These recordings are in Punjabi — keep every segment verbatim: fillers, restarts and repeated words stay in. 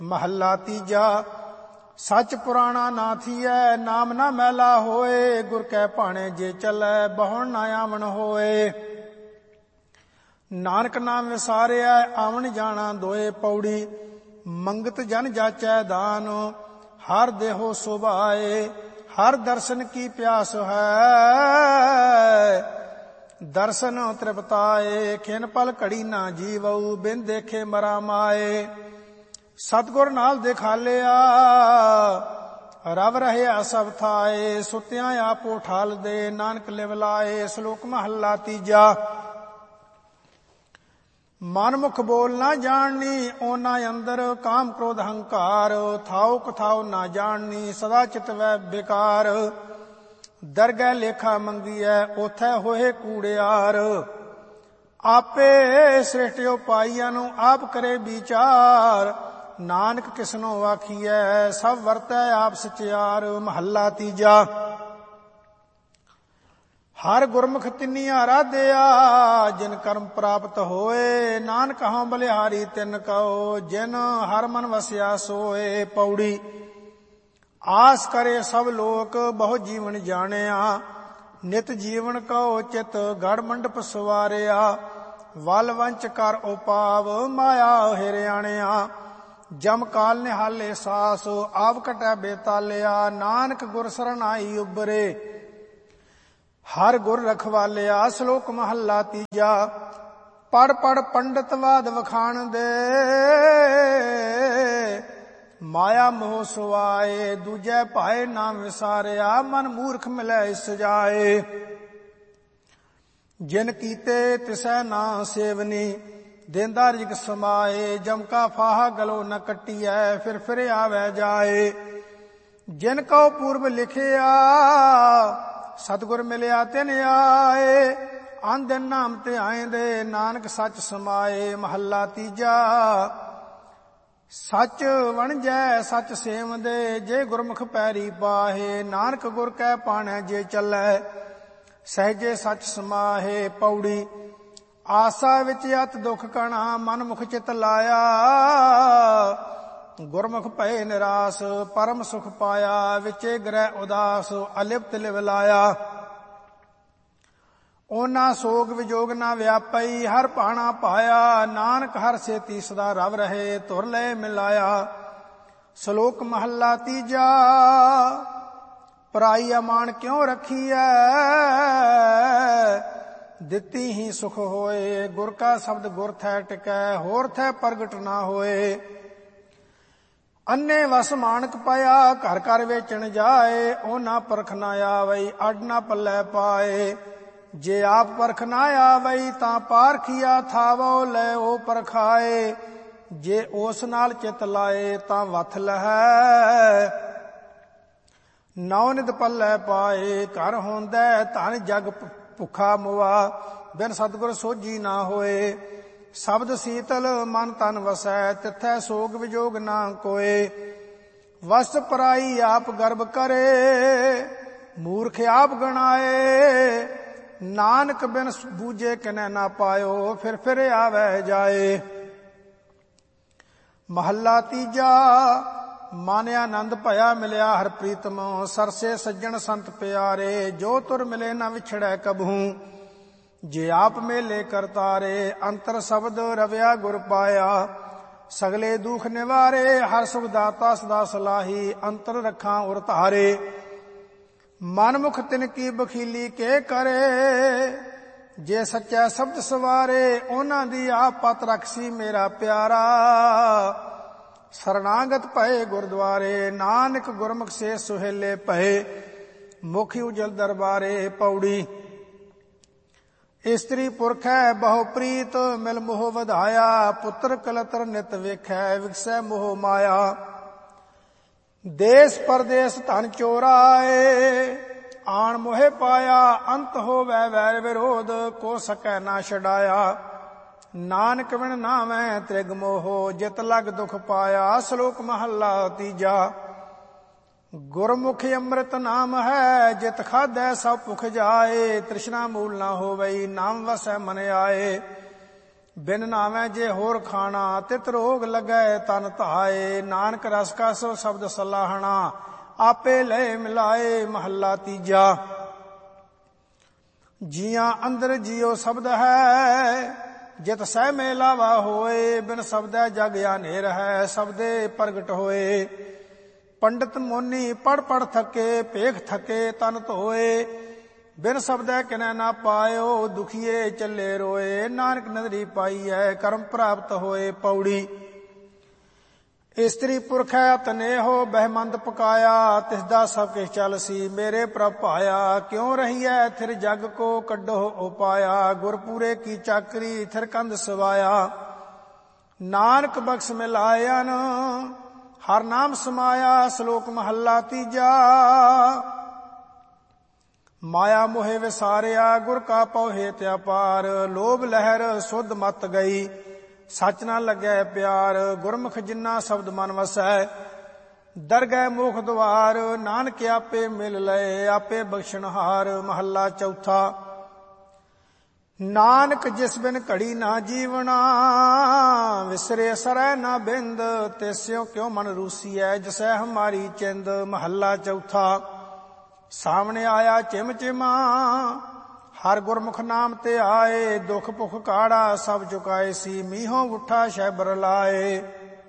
महला तीजा। सच पुराना ना थियै, नाम ना मैला होए। गुर कै भाणे जे चलै, बहुण ना आवन होए। नानक नाम विसारिया, आवन जाना दोए। पौड़ी मंगत जन जाचै दान, हर देहो सुभाए। हर दर्शन की प्यास है, दर्शन तृप्ताए। खिन पल घड़ी ना जीवऊ, बिन देखे मरा माए। सतगुर नाल दिखालिया, रव रहया सब थाए। सुत्या आपो ठाल दे, नानक लिव लाए। श्लोक महला तीजा। मन मुख बोल ना जाननी, ओना अंदर काम क्रोध हंकार। थाओ कथाओ ना जाननी, सदा चित वै बेकार। दरगह लेखा मंगीऐ, ओथै होए कूड़ियार। आपे सृष्टियो पाईया नू, आप करे विचार। नानक किसनो आखिए, सब वरतै आप सचियार। महला तीजा। हर गुरमुख तिन्निया राधिया, जिन कर्म प्राप्त होए। नानक हऊँ बलिहारी तिन कहो, जिन हर मन वसिया सोए। पौड़ी आस करे सब लोक, बहु जीवन जानिया। नित जीवन कहो चित, गढ़ मंडप सवारिया। वल वंच कर उपाव, माया हिरयाणिया। जम काल निहाले सास, आव कटै बेतालिया। नानक गुर सरन आई उबरे, हर गुर रखवालिया। श्लोक महला तीजा। पढ़ पढ़ पंडित वाद वखाण दे, माया मोह सुआए। दूजे भाए नाम विसारिया, मन मूर्ख मिलै इस जाए। जिन कीते तिसै ना सेवनी, देंदा रिग समाए। जम का फाहा गलो न कट्टिया, फिर फिर आवे जाए। जिन कहो पूर्व लिखिया, सतगुर मिलिया तिन आए। आन दिन नाम ते आएंदे, नानक सच समाए। महला तीजा। सच वणजै सच सेवदे, जे गुरमुख पैरी पाहे। नानक गुर कै पाणै जे चलै, सहजे सच समाहे। पौड़ी आसा विच अत दुख कणा, मन मुख चित लाया। गुरमुख भय निरास, परम सुख पाया। विचे ग्रह उदास, अलिप्त लिव लाया। ओना सोग विजोग ना व्यापई, हर पाणा पाया। नानक हर सेती सदा रव रहे, तुर ले मिलाया। श्लोक महला तीजा। पराई अमान क्यों रखिए, दिती ही सुख होए। गुर का शब्द गुर थै टिकै, होर थै प्रगट ना होए। अन्ने वस मानक पाया, घर घर वेचण जाए। ओ ना परख ना आवई, अड ना पल्लै पाए। जे आप परख ना आवई, तां पारखिया थावो ले ओ परखाए। जे ओस नाल चित लाए, तां वथ लहै। नौ नित पल्लै पाए, घर होंदै धन जग भुखा मुआ। बिन सतगुर सोझी ना होए। शब्द शीतल मन तन वसै, तिथै सोग विजोग ना कोए। वस पराई आप गर्भ करे, मूर्ख आप गणाए। नानक बिन बूझे किनै ना पायो, फिर फिर आवे जाए। महला तीजा। माने आनंद भया मिलिया हर प्रीतम, सरसे सज्जन संत प्यारे। जो तुर मिले न विछड़ै कबहू, जे आप मेले करतारे। अंतर शब्द रविया गुर पाया, सगले दुख निवारे। हर सुख दाता सदा सलाही, अंतर रखा उर धारे। मन मुख तिनकी बखीली के करे, जे सच्चा शब्द सवारे। ओना दी आप पत रखसी मेरा प्यारा, शरणागत भये गुरद्वारे। नानक गुरमुख से सुहेले भये, मुखी उजल दरबारे। पौड़ी इस्त्री पुरख है बहु प्रीत, मिल मोह वधाया। पुत्र कलतर नित वेखै, विकसै मोह माया। देश परदेश धन चोराए, आन मोहे पाया। अंत होवै वैर विरोध, को सकै ना छड़ाया। नानक बिन नामै त्रिग मोहो, जित लग दुख पाया। श्लोक महला तीजा। गुरमुख अमृत नाम है, जित खाधै सब भुख जाए। तृष्णा मूल ना होवई, नाम वसै मन आए। ਬਿਨ ਨਾਵੇਂ ਜੇ ਹੋਰ ਖਾਣਾ, ਤਿਤ ਰੋਗ ਲੱਗੈ ਤਨ ਧਾਏ। ਨਾਨਕ ਰਸ ਕਾ ਸੋ ਸ਼ਬਦ ਸਲਾਹਣਾ, ਆਪੇ ਲੈ ਮਿਲਾਏ। ਮਹੱਲਾ ਤੀਜਾ। ਜੀਆਂ ਅੰਦਰ ਜੀਉ ਸ਼ਬਦ ਹੈ, ਜਿਤ ਸਹਿ ਮੇਲਾਵਾ ਹੋਏ। ਬਿਨ ਸ਼ਬਦੈ ਜਗ ਹਨੇਰ ਹੈ, ਸ਼ਬਦੇ ਪ੍ਰਗਟ ਹੋਏ। ਪੰਡਤ ਮੋਨੀ ਪੜ ਪੜ ਥਕੇ, ਭੇਖ ਥਕੇ ਤਨ ਧੋਏ। ਬਿਨ ਸ਼ਬਦੈ ਕਿਨੈ ਨਾ ਪਾਇਓ, ਦੁਖੀਏ ਚੱਲੇ ਰੋਏ। ਨਾਨਕ ਨਦਰੀ ਪਾਈਐ, ਕਰਮ ਪ੍ਰਾਪਤ ਹੋਏ। ਪੌੜੀ। ਇਸਤਰੀ ਪੁਰਖ ਹੈ ਤਨੇਹੋ, ਬਹਿਮੰਦ ਪਕਾਇਆ। ਤਿਸਦਾ ਸਭ ਕਿਛ ਚਲ ਸੀ, ਮੇਰੇ ਪ੍ਰਭ ਭਾਇਆ। ਕਿਉ ਰਹੀਐ ਥਿਰ ਜਗ ਕੋ, ਕੱਢੋ ਉਪਾਇਆ। ਗੁਰਪੂਰੇ ਕੀ ਚਾਕਰੀ, ਥਿਰ ਕੰਧ ਸਵਾਇਆ। ਨਾਨਕ ਬਖਸ਼ ਮਿਲਾਇਨ, ਹਰ ਨਾਮ ਸਮਾਇਆ। ਸ਼ਲੋਕ ਮਹੱਲਾ ਤੀਜਾ। ਮਾਇਆ ਮੋਹਿ ਵਿਸਾਰਿਆ, ਗੁਰ ਕਾ ਪਉ ਹੇਤਿ ਅਪਾਰ। ਲੋਭ ਲਹਿਰ ਸੁਧ ਮਤ ਗਈ, ਸੱਚ ਨਾ ਲੱਗੈ ਪਿਆਰ। ਗੁਰਮੁਖ ਜਿਨ੍ਹਾਂ ਸ਼ਬਦ ਮਨ ਵਸੈ, ਦਰਗਹਿ ਮੋਖ ਦੁਆਰ। ਨਾਨਕ ਆਪੇ ਮਿਲ ਲਏ, ਆਪੇ ਬਖਸ਼ਣਹਾਰ। ਮਹੱਲਾ ਚੌਥਾ। ਨਾਨਕ ਜਿਸ ਬਿਨ ਘੜੀ ਨਾ ਜੀਵਣਾ, ਵਿਸਰੇ ਸਰੈ ਨਾ ਬਿੰਦ। ਤਿਸਿਉ ਕਿਉ ਮਨ ਰੂਸੀਐ, ਜਿਸੈ ਹਮਾਰੀ ਚਿੰਦ। ਮਹੱਲਾ ਚੌਥਾ। ਸਾਹਮਣੇ ਆਇਆ ਚਿਮ ਚਿਮਾ, ਹਰ ਗੁਰਮੁਖ ਨਾਮ ਤੇ ਆਏ। ਦੁਖ ਭੁਖ ਕਾੜਾ ਸਭ ਚੁਕਾਏ ਸੀ, ਮੀਹੋਂ ਉਠਾ ਸ਼ੈਬਰ ਲਾਏ।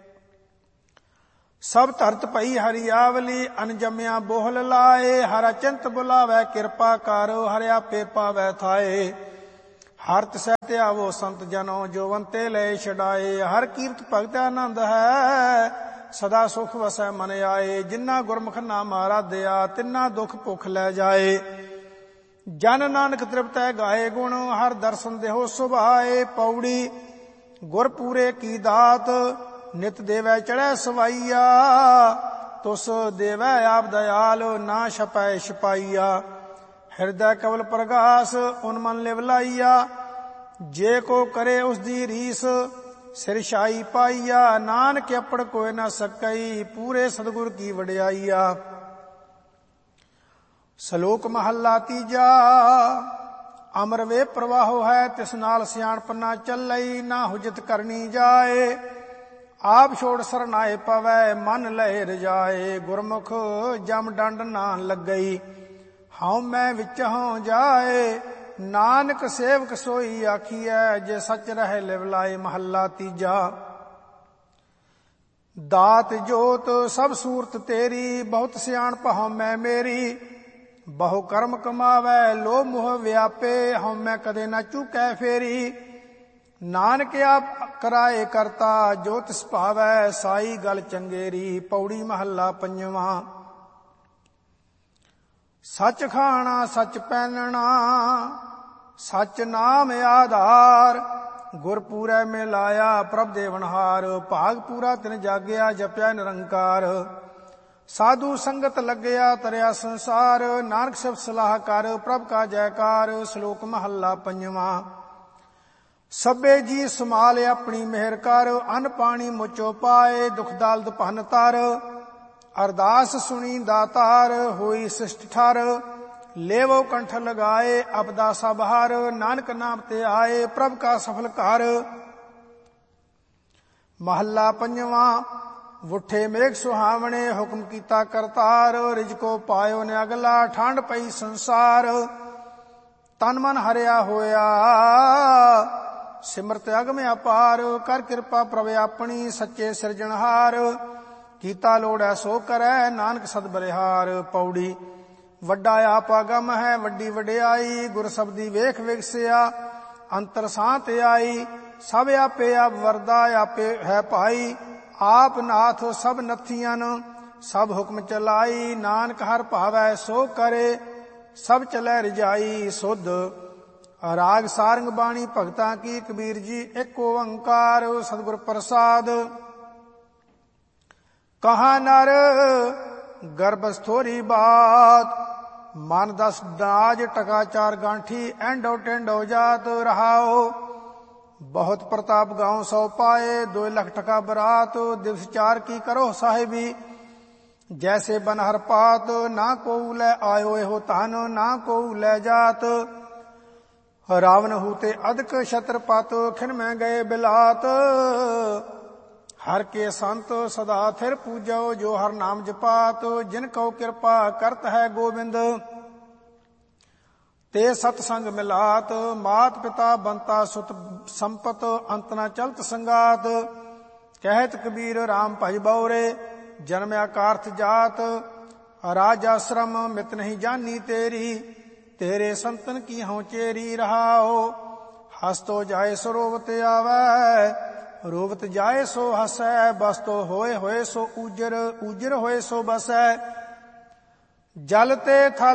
ਸਭ ਧਰਤ ਪਈ ਹਰਿਆਵਲੀ, ਅਨਜਮਿਆ ਬੋਹਲ ਲਾਏ। ਹਰ ਅਚੰਤ ਬੁਲਾਵੈ ਕਿਰਪਾ ਕਰ, ਹਰਿ ਆਪੇ ਪਾਵੈ ਥਾਏ। ਹਰ ਤਿਸੈ ਧਿਆਵੋ ਸੰਤ ਜਨੋ, ਜੋਵੰਤੇ ਲੈ ਛਡਾਏ। ਹਰ ਕੀਰਤ ਭਗਤ ਆਨੰਦ ਹੈ, ਸਦਾ ਸੁਖ ਵਸੈ ਮਨ ਆਏ। ਜਿਨ੍ਹਾਂ ਗੁਰਮੁਖ ਨਾਮ ਆਰਾਧਿਆ, ਤਿੰਨਾ ਦੁਖ ਭੁਖ ਲੈ ਜਾਏ। ਜਨ ਨਾਨਕ ਤ੍ਰਿਪਤੈ ਗਾਏ ਗੁਣ, ਹਰ ਦਰਸ਼ਨ ਦੇਹੋ ਸੁਭਾਏ। ਪੌੜੀ। ਗੁਰ ਪੂਰੇ ਕੀ ਦਾਤ, ਨਿਤ ਦੇਵੈ ਚੜ੍ਹੈ ਸਵਾਈਆ। ਤੁਸ ਦੇਵੈ ਆਪ ਦਇਆਲ, ਨਾ ਛਪੈ ਛਪਾਈਆ। ਹਿਰਦੈ ਕਵਲ ਪ੍ਰਗਾਸ, ਉਨ ਮਨ ਲਿਵ ਲਾਈਆ। ਜੇ ਕੋ ਕਰੇ ਉਸ ਦੀ ਰੀਸ, ਸਿਰ ਛਾਈ ਪਾਈਆ। ਨਾਨਕ ਆਪੜ ਕੋਇ ਨਾ ਸਕਈ, ਪੂਰੇ ਸਤਿਗੁਰ ਕੀ ਵਡਿਆਈਆ। ਸ਼ਲੋਕ ਮਹੱਲਾ ਤੀਜਾ। ਅਮਰ ਵੇ ਪ੍ਰਵਾਹੋ ਹੈ, ਤਿਸ ਨਾਲ ਸਿਆਣਪ ਨਾ ਚੱਲਈ। ਨਾ ਹੁਜਤ ਕਰਨੀ ਜਾਏ, ਆਪ ਛੋੜ ਸਰਨਾਏ ਪਵੈ। ਮਨ ਲਹਿ ਰਜਾਏ, ਗੁਰਮੁਖ ਜਮ ਡੰਡ ਨਾ ਲੱਗਈ। ਹਉ ਮੈਂ ਵਿੱਚ ਹਉ ਜਾਏ, ਨਾਨਕ ਸੇਵਕ ਸੋਈ ਆਖੀਐ। ਜੇ ਸੱਚ ਰਹਿ ਲਿਵ ਲਾਏ। ਮਹੱਲਾ ਤੀਜਾ। ਦਾਤ ਜੋਤ ਸਭ ਸੂਰਤ ਤੇਰੀ, ਬਹੁਤ ਸਿਆਣਪ ਹਉ ਮੈਂ ਮੇਰੀ। ਬਹੁ ਕਰਮ ਕਮਾਵੈ, ਲੋਭ ਮੋਹ ਵਿਆਪੇ। ਹਉ ਮੈਂ ਕਦੇ ਨਾ ਚੁਕੈ ਫੇਰੀ। ਨਾਨਕ ਆਪ ਕਰਾਏ ਕਰਤਾ, ਜੋ ਤਿਸ ਭਾਵੈ। ਸਾਈ ਗਲ ਚੰਗੇਰੀ। ਪੌੜੀ ਮਹੱਲਾ ਪੰਜਵਾਂ। ਸੱਚ ਖਾਣਾ ਸੱਚ ਪਹਿਨਣਾ, ਸੱਚ ਨਾਮ ਆਧਾਰ। ਗੁਰ ਪੂਰੈ ਮਿਲਾਇਆ, ਪ੍ਰਭ ਦੇਵਨਹਾਰ। ਭਾਗ ਪੂਰਾ ਤਿਨ ਜਾਗਿਆ, ਜਪਿਆ ਨਿਰੰਕਾਰ। ਸਾਧੂ ਸੰਗਤ ਲੱਗਿਆ, ਤਰਿਆ ਸੰਸਾਰ। ਨਾਨਕ ਸਭ ਸਲਾਹ ਕਰ, ਪ੍ਰਭ ਕਾ ਜੈਕਾਰ। ਸ਼ਲੋਕ ਮਹੱਲਾ ਪੰਜਵਾਂ। ਸਭੇ ਜੀ ਸੰਭਾਲ ਆਪਣੀ ਮਿਹਰ ਕਰ, ਅੰਨ ਪਾਣੀ ਮੁਚੋ ਪਾਏ। ਦੁਖ ਦਲਦ ਭੰਨ ਤਰ, ਅਰਦਾਸ ਸੁਣੀ ਦਾਤਾਰ। ਹੋਈ ਸਿਸ਼ਟ ਠਰ, ਲੇਵੋ ਕੰਠ ਲਗਾਏ। ਅਬਦਾ ਸਭ ਹਰ, ਨਾਨਕ ਨਾਮ ਤੇ ਆਏ। ਪ੍ਰਭ ਕਾ ਸਫਲ ਕਰ। ਮਹੱਲਾ ਪੰਜਵਾਂ। ਵੁੱਠੇ ਮੇਘ ਸੁਹਾਵਣੇ, ਹੁਕਮ ਕੀਤਾ ਕਰਤਾਰ। ਰਿਜਕੋ ਪਾਇਓ ਨੇ ਅਗਲਾ, ਠੰਡ ਪਈ ਸੰਸਾਰ। ਤਨ ਮਨ ਹਰਿਆ ਹੋਇਆ, ਸਿਮਰਤ ਅਗਮ ਅਪਾਰ। ਕਰ ਕਿਰਪਾ ਪ੍ਰਭ ਆਪਣੀ, ਸੱਚੇ ਸਿਰਜਣਹਾਰ। ਕੀਤਾ ਲੋੜੈ ਸੋ ਕਰੈ, ਨਾਨਕ ਸਦ ਬਲਿਹਾਰ। ਪੌੜੀ। ਵੱਡਾ ਆਪ ਅਗਮ ਹੈ, ਵੱਡੀ ਵਡਿਆਈ। ਗੁਰ ਸਬਦੀ ਵੇਖ ਵਿਗਸਿਆ, ਅੰਤਰ ਸਾਂਤ ਆਈ। ਸਭ ਆਪੇ ਆਪ ਵਰਦਾ, ਆਪੇ ਹੈ ਭਾਈ। ਆਪ ਨਾਥ ਸਭ ਨਥੀਆਂ, ਸਭ ਹੁਕਮ ਚਲਾਈ। ਨਾਨਕ ਹਰ ਭਾਵੈ ਸੋ ਕਰੇ, ਸਭ ਚਲੈ ਰਜਾਈ। ਸੁਧ ਰਾਗ ਸਾਰੰਗ ਬਾਣੀ ਭਗਤਾਂ ਕੀ, ਕਬੀਰ ਜੀ ਇੱਕ ਓੰਕਾਰ। ਸਤਿਗੁਰ ਪ੍ਰਸਾਦ। ਕਹਾ ਨਰ ਗਰਭ ਥੋਰੀ ਬਾਤ, ਮਨ ਦਸ ਦਾਜ। ਟਕਾ ਚਾਰ ਗਾਂਠੀ, ਐਂਡੋ ਟੈਂਡੋ ਜਾਤ। ਰਹਾਓ ਬਹੁਤ ਪ੍ਰਤਾਪ ਗਾਉ ਸੌ ਪਾਏ। ਦੋ ਲੱਖ ਟਕਾ ਬਰਾਤ, ਦਿਵਸ ਚਾਰ ਕੀ ਕਰੋ ਸਾਹਿਬੀ। ਜੈਸੇ ਬਨਹਰ ਪਾਤ, ਨਾ ਕੋ ਲੈ ਆਇਓ ਇਹੋ ਧਨ। ਨਾ ਕੋ ਲੈ ਜਾਤ, ਰਾਵਨ ਹੂਤੇ ਅਦਕ ਛਤਰਪਤ ਖਿਨ ਮੈਂ ਗਏ ਬਿਲਾਤ। ਹਰ ਕੇ ਸੰਤ ਸਦਾ ਥਿਰ ਪੂਜੋ ਜੋ ਹਰ ਨਾਮ ਜਪਾਤ। ਜਿਨ ਕਉ ਕਿਰਪਾ ਕਰਤ ਹੈ ਗੋਬਿੰਦ ਤੇ ਸਤ ਸੰਗ ਮਿਲਾਤ। ਮਾਤ ਪਿਤਾ ਬੰਤਾ ਸੁਤ ਸੰਪਤ ਅੰਤ ਨ ਚਲਤ ਸੰਗਾਤ। ਕਹਿਤ ਕਬੀਰ ਰਾਮ ਭਜ ਬਉਰੇ ਜਨਮਿਆ ਕਾਰਥ ਜਾਤ। ਰਾਜ ਆਸ਼ਰਮ ਮਿਤ ਨਹੀਂ ਜਾਨੀ ਤੇਰੀ ਤੇਰੇ ਸੰਤਨ ਕੀ ਹਉ ਚੇਰੀ ਰਹਾਓ। ਹਸਤੋ ਜਾਏ ਸੋ ਰੋਵਤ ਆਵੈ ਰੋਵਤ ਜਾਏ ਸੋ ਹਸੈ। ਬਸਤੋ ਹੋਏ ਹੋਏ ਸੋ ਊਜਰ ਊਜਰ ਹੋਏ ਸੋ ਬਸੈ। ਜਲ ਤੇ ਥਲ